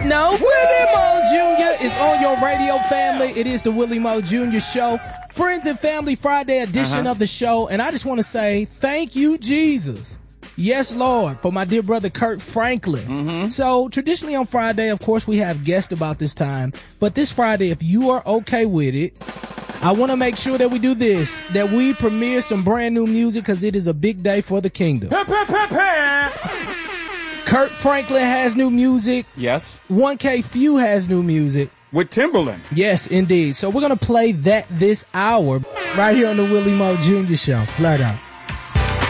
know. Willie Mo Jr. is on your radio, family. It is the Willie Mo Jr. Show. Friends and Family Friday edition of the show. And I just want to say thank you, Jesus. Yes, Lord, for my dear brother Kirk Franklin. So traditionally on Friday, of course, we have guests about this time. But this Friday, if you are okay with it, I want to make sure that we do this, that we premiere some brand new music because it is a big day for the kingdom. Kirk Franklin has new music. Yes. 1K Few has new music. With Timberland. Yes, indeed. So we're going to play that this hour right here on the Willie Mo Jr. Show. Flat out.